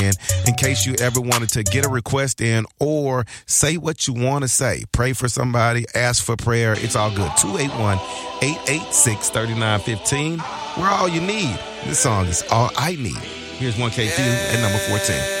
in case you ever wanted to get a request in or say what you want to say. Pray for somebody, ask for prayer. It's all good. 281-886-3915. We're all you need. This song is all I need. Here's 1KQ at number 14.